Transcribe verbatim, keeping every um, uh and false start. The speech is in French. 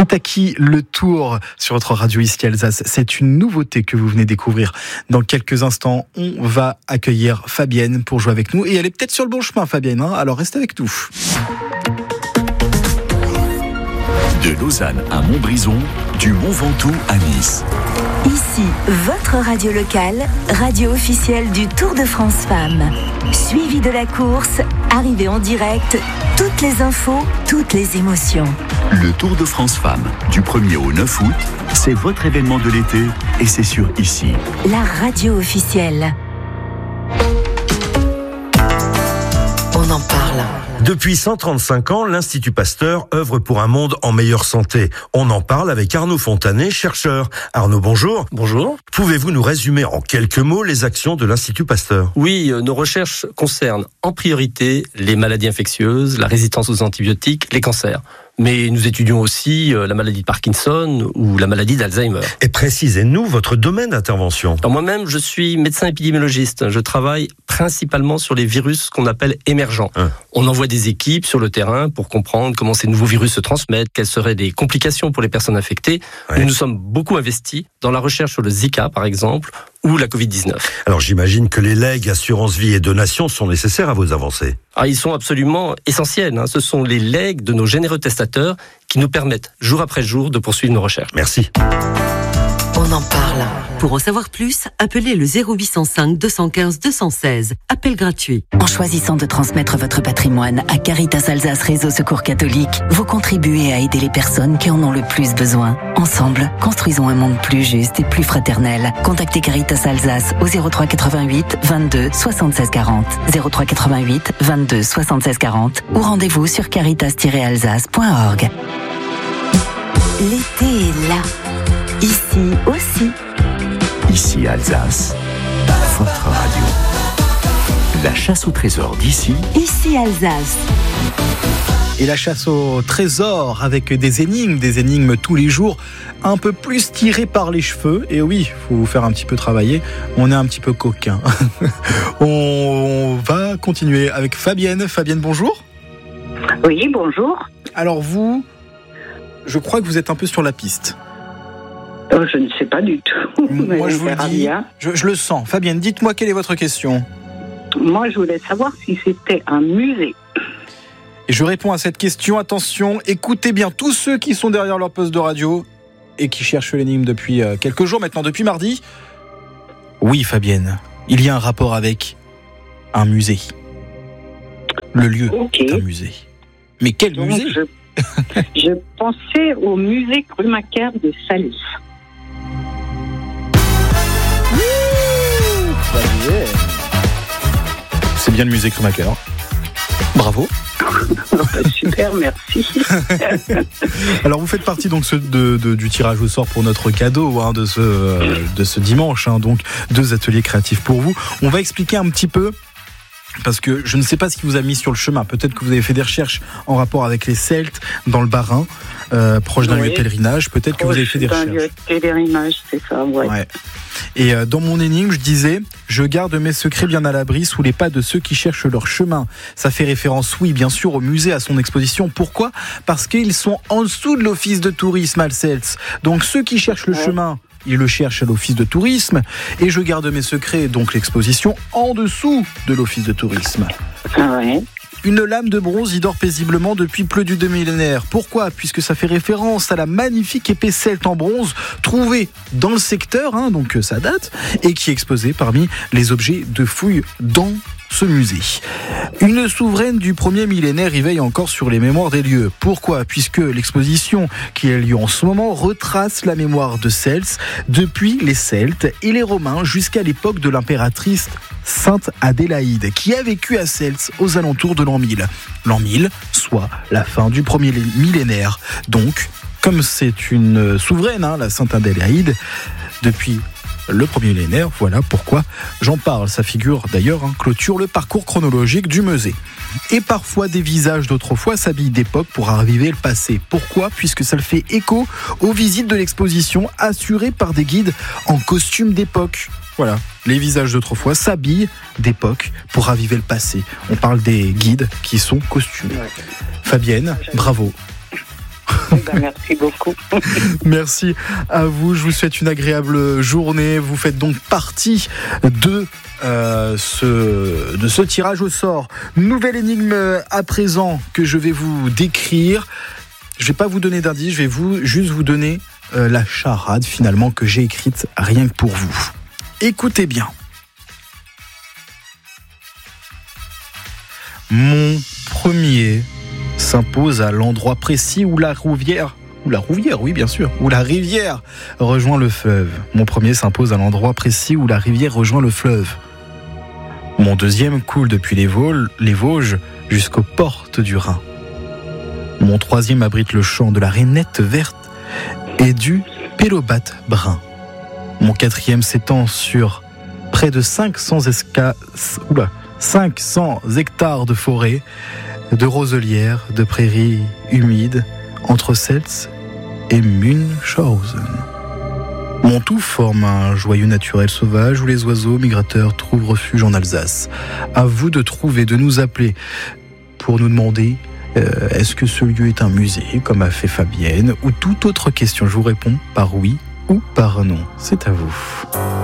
Kitaki, le tour sur votre radio ici Alsace. C'est une nouveauté que vous venez découvrir. Dans quelques instants, on va accueillir Fabienne pour jouer avec nous. Et elle est peut-être sur le bon chemin, Fabienne, hein, alors restez avec nous. De Lausanne à Montbrison, du Mont Ventoux à Nice. Ici, votre radio locale, radio officielle du Tour de France Femmes. Suivi de la course, arrivée en direct, toutes les infos, toutes les émotions. Le Tour de France Femmes, du premier au neuf août, c'est votre événement de l'été et c'est sur ici. La radio officielle. On en parle. Depuis cent trente-cinq ans, l'Institut Pasteur œuvre pour un monde en meilleure santé. On en parle avec Arnaud Fontanet, chercheur. Arnaud, bonjour. Bonjour. Pouvez-vous nous résumer en quelques mots les actions de l'Institut Pasteur ? Oui, nos recherches concernent en priorité les maladies infectieuses, la résistance aux antibiotiques, les cancers. Mais nous étudions aussi la maladie de Parkinson ou la maladie d'Alzheimer. Et précisez-nous votre domaine d'intervention. Alors moi-même, je suis médecin épidémiologiste. Je travaille principalement sur les virus qu'on appelle émergents. Hein. On envoie des équipes sur le terrain pour comprendre comment ces nouveaux virus se transmettent, quelles seraient les complications pour les personnes infectées. Ouais. Nous nous sommes beaucoup investis dans la recherche sur le Zika, par exemple, ou la covid dix-neuf. Alors j'imagine que les legs, assurance vie et donations sont nécessaires à vos avancées. Ah, ils sont absolument essentiels. Hein. Ce sont les legs de nos généreux testateurs qui nous permettent, jour après jour, de poursuivre nos recherches. Merci. On en parle. Pour en savoir plus, appelez le zéro huit cent cinq deux cent quinze deux cent seize. Appel gratuit. En choisissant de transmettre votre patrimoine à Caritas Alsace Réseau Secours Catholique, vous contribuez à aider les personnes qui en ont le plus besoin. Ensemble, construisons un monde plus juste et plus fraternel. Contactez Caritas Alsace au zéro trois quatre-vingt-huit vingt-deux soixante-seize quarante, zéro trois quatre-vingt-huit vingt-deux soixante-seize quarante ou rendez-vous sur caritas tiret alsace point org. L'été est là. Ici aussi. Ici Alsace, votre radio. La chasse au trésor d'ici. Ici Alsace. Et la chasse au trésor avec des énigmes, des énigmes tous les jours, un peu plus tirées par les cheveux. Et oui, il faut vous faire un petit peu travailler. On est un petit peu coquin. On va continuer avec Fabienne. Fabienne, bonjour. Oui, bonjour. Alors vous, je crois que vous êtes un peu sur la piste. Oh, je ne sais pas du tout. Moi, je vous le dis, je, je le sens. Fabienne, dites-moi quelle est votre question. Moi, je voulais savoir si c'était un musée. Et je réponds à cette question. Attention, écoutez bien tous ceux qui sont derrière leur poste de radio et qui cherchent l'énigme depuis quelques jours maintenant, depuis mardi. Oui, Fabienne, il y a un rapport avec un musée. Le lieu okay. est un musée. Mais quel Donc, musée je, je pensais au musée Krummacher de Salis. C'est bien le musée Krummacher. Bravo. Super, merci. Alors vous faites partie donc de, de, du tirage au sort pour notre cadeau hein, de, ce, de ce dimanche. Hein, donc deux ateliers créatifs pour vous. On va expliquer un petit peu. Parce que je ne sais pas ce qui vous a mis sur le chemin. Peut-être que vous avez fait des recherches en rapport avec les Celtes dans le Bas-Rhin, euh, proche d'un oui. lieu de pèlerinage. Peut-être que proche vous avez fait des recherches. Proche d'un lieu de pèlerinage, c'est ça, ouais. ouais. Et euh, dans mon énigme, je disais « Je garde mes secrets bien à l'abri sous les pas de ceux qui cherchent leur chemin ». Ça fait référence, oui, bien sûr, au musée, à son exposition. Pourquoi ? Parce qu'ils sont en dessous de l'office de tourisme Alsace. Donc ceux qui cherchent le ouais. chemin... Il le cherche à l'office de tourisme et je garde mes secrets, donc l'exposition, en dessous de l'office de tourisme. Ah ouais. Une lame de bronze y dort paisiblement depuis plus de deux millénaires. Pourquoi ? Puisque ça fait référence à la magnifique épée celte en bronze trouvée dans le secteur, hein, donc ça date, et qui est exposée parmi les objets de fouille dans ce musée. Une souveraine du premier millénaire y veille encore sur les mémoires des lieux. Pourquoi ? Puisque l'exposition qui a lieu en ce moment retrace la mémoire de Cels depuis les Celtes et les Romains jusqu'à l'époque de l'impératrice Sainte Adélaïde qui a vécu à Cels aux alentours de l'an mille. L'an mille, soit la fin du premier millénaire. Donc, comme c'est une souveraine, hein, la Sainte Adélaïde, depuis le premier millénaire, voilà pourquoi j'en parle. Sa figure, d'ailleurs, hein, clôture le parcours chronologique du musée. Et parfois, des visages d'autrefois s'habillent d'époque pour raviver le passé. Pourquoi ? Puisque ça le fait écho aux visites de l'exposition assurées par des guides en costume d'époque. Voilà, les visages d'autrefois s'habillent d'époque pour raviver le passé. On parle des guides qui sont costumés. Fabienne, bravo. ben, merci beaucoup. Merci à vous. Je vous souhaite une agréable journée. Vous faites donc partie de euh, ce, de ce tirage au sort. Nouvelle énigme à présent que je vais vous décrire. Je ne vais pas vous donner d'indice, je vais vous, juste vous donner euh, la charade finalement que j'ai écrite rien que pour vous. Écoutez bien. Mon premier s'impose à l'endroit précis où la rivière, où la rivière, oui bien sûr, où la rivière rejoint le fleuve. Mon premier s'impose à l'endroit précis où la rivière rejoint le fleuve. Mon deuxième coule depuis les Vosges, les Vosges jusqu'aux portes du Rhin. Mon troisième abrite le champ de la rainette verte et du pélobate brun. Mon quatrième s'étend sur près de cinq cents, esca... Oula, cinq cents hectares de forêt, de roselières, de prairies humides, entre Seltz et Münchhausen. Mon tout forme un joyau naturel sauvage où les oiseaux migrateurs trouvent refuge en Alsace. À vous de trouver, de nous appeler pour nous demander euh, est-ce que ce lieu est un musée, comme a fait Fabienne, ou toute autre question. Je vous réponds par oui ou par non. C'est à vous.